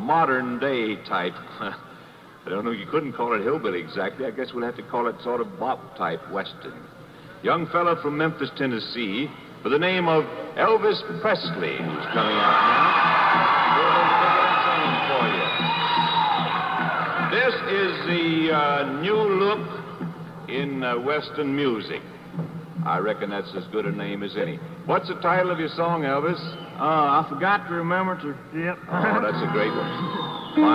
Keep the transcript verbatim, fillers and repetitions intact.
modern day type. I don't know, you couldn't call it hillbilly exactly. I guess we'll have to call it sort of bop type Western. Young fella from Memphis, Tennessee, by the name of Elvis Presley, who's coming out now. We'll take it and sing for you. This is the uh, new look in uh, Western music. I reckon that's as good a name as any. What's the title of your song, Elvis? Uh, I forgot to remember to... Yep. Oh, that's a great one.